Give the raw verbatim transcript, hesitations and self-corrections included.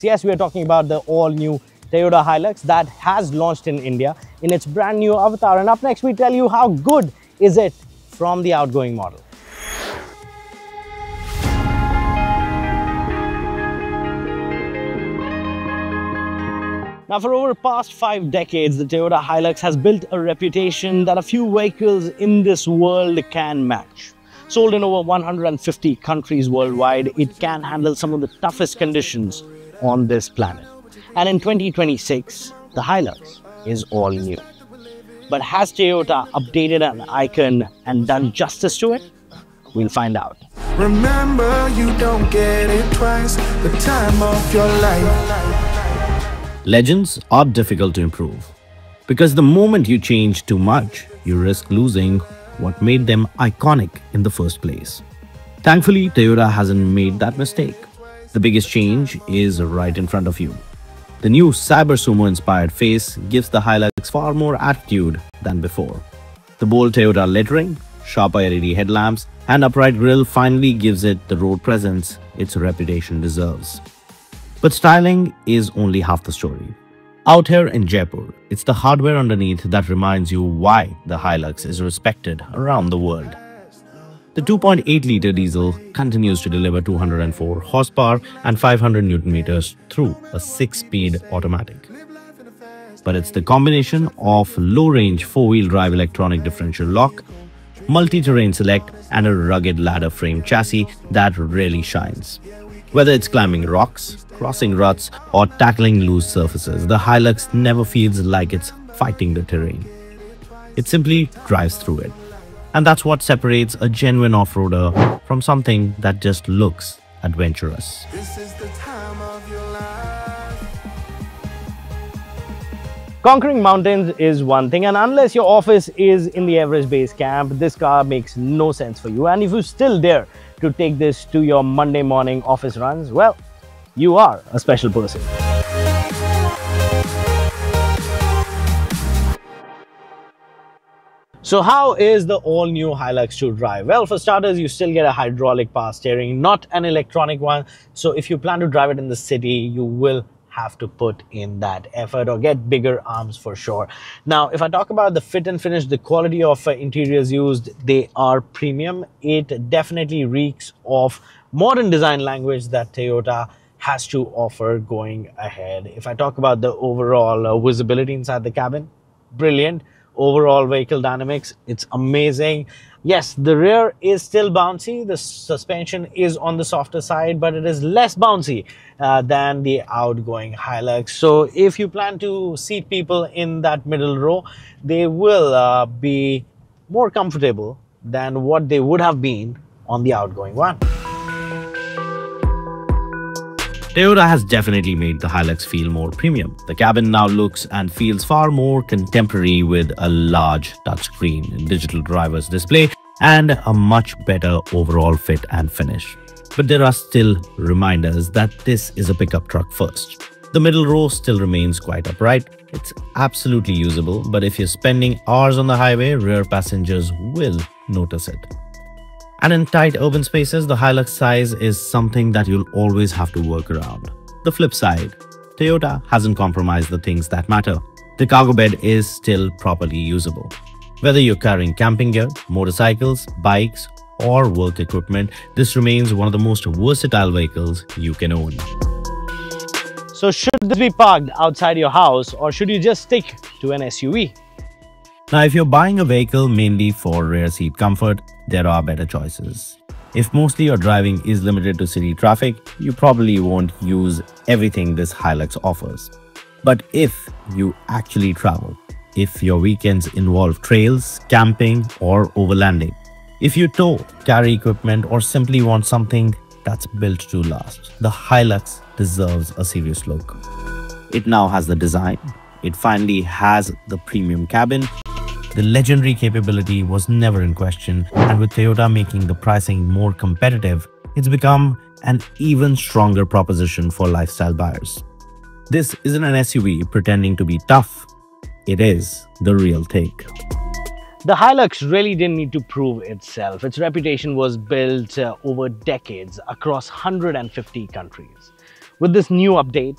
Yes, we are talking about the all-new Toyota Hilux that has launched in India in its brand new avatar. And up next, we tell you how good is it from the outgoing model. Now, for over the past five decades, the Toyota Hilux has built a reputation that a few vehicles in this world can match. Sold in over one hundred fifty countries worldwide, it can handle some of the toughest conditions on this planet. And in twenty twenty-six, the Hilux is all new. But has Toyota updated an icon and done justice to it? We'll find out. Remember, you don't get it twice, the time of your life. Legends are difficult to improve because the moment you change too much, you risk losing what made them iconic in the first place. Thankfully, Toyota hasn't made that mistake. The biggest change is right in front of you. The new Cyber Sumo-inspired face gives the Hilux far more attitude than before. The bold Toyota lettering, sharper L E D headlamps, and upright grille finally gives it the road presence its reputation deserves. But styling is only half the story. Out here in Jaipur, it's the hardware underneath that reminds you why the Hilux is respected around the world. The two point eight litre diesel continues to deliver two hundred four horsepower and five hundred newton meters through a six-speed automatic. But it's the combination of low-range four-wheel drive electronic differential lock, multi-terrain select, and a rugged ladder frame chassis that really shines. Whether it's climbing rocks, crossing ruts, or tackling loose surfaces, the Hilux never feels like it's fighting the terrain. It simply drives through it. And that's what separates a genuine off-roader from something that just looks adventurous. This is the time of your life. Conquering mountains is one thing, and unless your office is in the Everest Base Camp, this car makes no sense for you. And if you still dare to take this to your Monday morning office runs, well, you are a special person. So how is the all-new Hilux to drive? Well, for starters, you still get a hydraulic power steering, not an electronic one. So if you plan to drive it in the city, you will have to put in that effort or get bigger arms for sure. Now, if I talk about the fit and finish, the quality of uh, interiors used, they are premium. It definitely reeks of modern design language that Toyota has to offer going ahead. If I talk about the overall uh, visibility inside the cabin, brilliant. Overall vehicle dynamics, it's amazing. Yes, the rear is still bouncy. The suspension is on the softer side, but it is less bouncy uh, than the outgoing Hilux. So if you plan to seat people in that middle row, they will uh, be more comfortable than what they would have been on the outgoing one. Toyota has definitely made the Hilux feel more premium. The cabin now looks and feels far more contemporary with a large touchscreen, digital driver's display, and a much better overall fit and finish. But there are still reminders that this is a pickup truck first. The middle row still remains quite upright. It's absolutely usable, but if you're spending hours on the highway, rear passengers will notice it. And in tight urban spaces, the Hilux size is something that you'll always have to work around. The flip side, Toyota hasn't compromised the things that matter. The cargo bed is still properly usable. Whether you're carrying camping gear, motorcycles, bikes, or work equipment, this remains one of the most versatile vehicles you can own. So should this be parked outside your house, or should you just stick to an S U V? Now, if you're buying a vehicle mainly for rear seat comfort, there are better choices. If mostly your driving is limited to city traffic, you probably won't use everything this Hilux offers. But if you actually travel, if your weekends involve trails, camping, or overlanding, if you tow, carry equipment, or simply want something that's built to last, the Hilux deserves a serious look. It now has the design, it finally has the premium cabin. The legendary capability was never in question, and with Toyota making the pricing more competitive, it's become an even stronger proposition for lifestyle buyers. This isn't an S U V pretending to be tough, it is the real take. The Hilux really didn't need to prove itself. Its reputation was built uh, over decades across one hundred fifty countries. with this new update,